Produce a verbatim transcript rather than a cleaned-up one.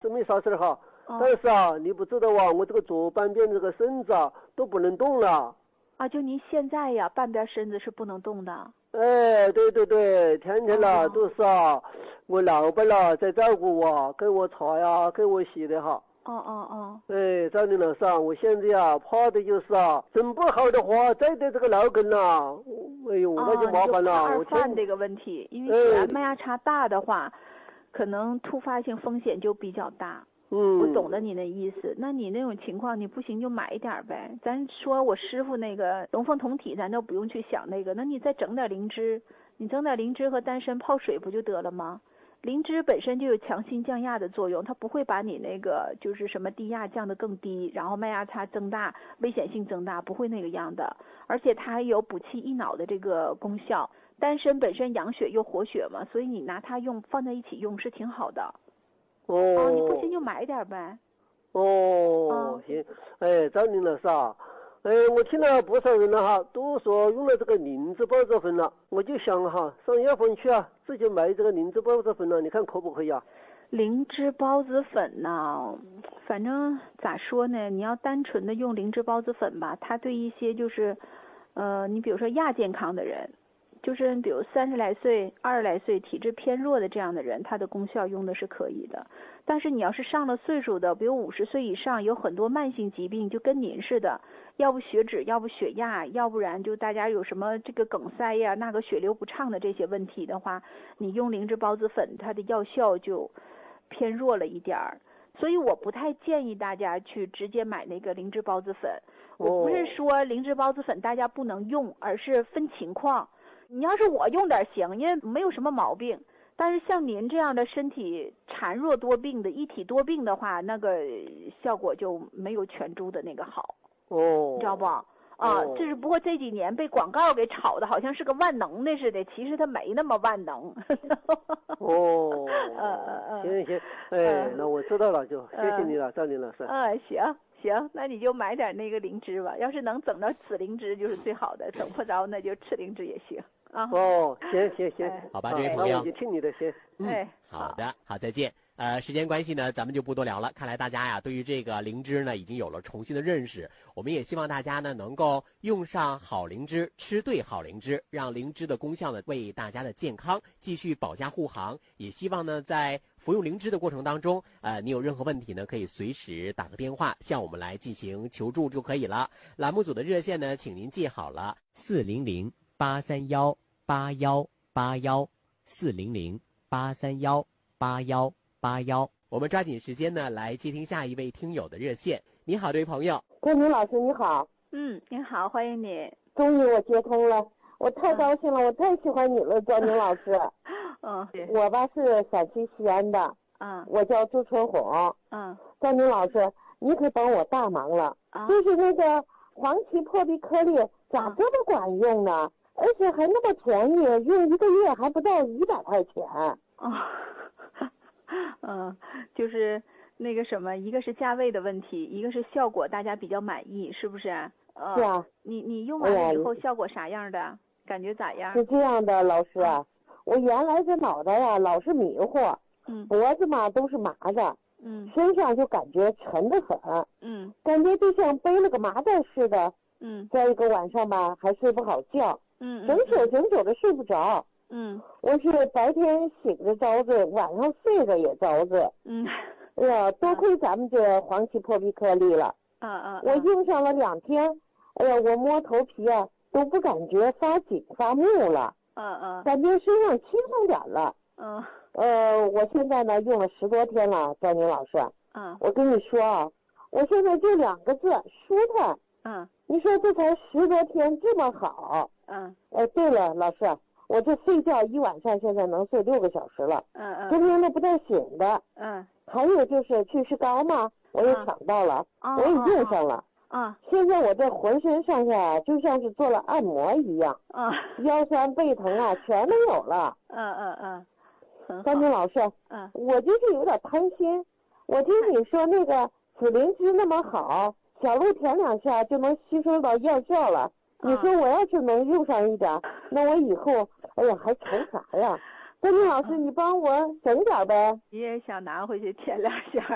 是没啥事哈。 哦、 但是啊，你不知道啊，我这个左半边这个身子啊都不能动了。 啊，就您现在呀，半边身子是不能动的。 哎，对对对，天天啦、哦、都是啊，我老伴啦在照顾我，给我擦呀，给我洗的哈。 哦哦哦。 哎，赵林老师啊，我现在啊怕的就是啊，整不好的话，再得这个脑梗呐，哎呦，那就麻烦了。 哦、二犯这个问题，因为血压脉压差大的话，可能突发性风险就比较大。 嗯， 我懂得你的意思。那你那种情况，你不行就买一点呗。咱说我师傅那个龙凤同体，咱都不用去想那个。那你再整点灵芝，你整点灵芝和丹参泡水不就得了吗？灵芝本身就有强心降压的作用，它不会把你那个就是什么低压降得更低，然后脉压差增大，危险性增大，不会那个样的。而且它还有补气益脑的这个功效。丹参本身养血又活血嘛，所以你拿它用放在一起用是挺好的。 哦， 哦，你不行就买点呗。 哦， 哦行，哎，赵林老师啊。哎，我听了不少人了哈，都说用了这个灵芝孢子粉了，我就想哈，上药房去啊，自己买这个灵芝孢子粉了，你看可不可以啊？ 灵芝孢子粉呢，反正咋说呢，你要单纯的用灵芝孢子粉吧，它对一些就是，呃，你比如说亚健康的人，就是比如三十来岁、二十来岁体质偏弱的这样的人，它的功效用的是可以的。但是你要是上了岁数的，比如五十岁以上，有很多慢性疾病，就跟您似的，要不血脂，要不血压，要不然就大家有什么这个梗塞呀、那个血流不畅的这些问题的话，你用灵芝孢子粉，它的药效就偏弱了一点儿。所以我不太建议大家去直接买那个灵芝孢子粉。我不是说灵芝孢子粉大家不能用，而是分情况。你要是我用点行，因为没有什么毛病。但是像您这样的身体孱弱多病的一体多病的话，那个效果就没有全株的那个好。 哦， 你知道不？啊， 哦、 这是不过这几年被广告给炒的，好像是个万能的似的，其实它没那么万能。 哦， 呃呃行行，哎、呃，那我知道了，就谢谢你了，赵林老师。 嗯、呃，行行，那你就买点那个灵芝吧，要是能整到紫灵芝就是最好的，整不着那就赤灵芝也行。啊哦，行行行， 哎、 好吧，这位朋友， 那我就听你的先。 嗯， 哎， 好的，好，再见。呃，时间关系呢，咱们就不多聊了。看来大家呀，对于这个灵芝呢，已经有了重新的认识。我们也希望大家呢，能够用上好灵芝，吃对好灵芝，让灵芝的功效呢，为大家的健康继续保驾护航。也希望呢，在服用灵芝的过程当中，呃，你有任何问题呢，可以随时打个电话向我们来进行求助就可以了。栏目组的热线呢，请您记好了：四零零八三幺八幺八幺，四零零八三幺八幺八幺。我们抓紧时间呢，来接听下一位听友的热线。你好，这位朋友。 郭宁老师你好。 嗯，您好，欢迎你。 终于我接通了，我太高兴了，嗯、我太喜欢你了，赵宁老师。 嗯， 我吧是陕西西安的。 嗯。 我叫朱春红。 嗯。 赵宁老师，你可帮我大忙了。啊。就是那个黄芪破壁颗粒咋这么管用呢？啊、而且还那么便宜，用一个月还不到一百块钱。 哦。嗯，就是那个什么，一个是价位的问题，一个是效果，大家比较满意，是不是？呃、 是啊。 你你用完了以后，效果啥样的？哎、感觉咋样？ 是这样的，老师啊，我原来这脑袋呀、啊、老是迷糊， 嗯， 脖子嘛都是麻的， 嗯， 身上就感觉沉得很， 嗯， 感觉就像背了个麻袋似的， 嗯， 再一个晚上吧还睡不好觉， 嗯， 整宿整宿的睡不着。 嗯， 我是白天醒着着子，晚上睡着也着子。 嗯， 哎呀，多亏咱们这黄芪破壁颗粒了。 啊啊！ 我用上了两天，哎呀，我摸头皮啊都不感觉发紧发木了。 嗯嗯。 感觉身上轻松点了。 嗯。 呃，我现在呢用了十多天了，赵宁老师。 嗯。 我跟你说啊，我现在就两个字，舒坦。 嗯。 你说这才十多天这么好。 嗯。 哎，对了，老师。我这睡觉一晚上，现在能睡六个小时了。 嗯嗯。 中间都不带醒的。 嗯。 还有就是祛湿膏嘛，我也抢到了， 啊、 我也用上了。 啊。啊现在我这浑身上下就像是做了按摩一样。 啊。 腰酸背疼啊，全没有了。 嗯嗯嗯。 张明老师。 嗯。 我就是有点贪心，我听你说那个紫灵芝那么好，小鹿舔两下就能吸收到药效了。你说我要是能用上一点，那我以后，哎呀，还愁啥呀？张明老师，你帮我整点呗。 你也想拿回去舔两下。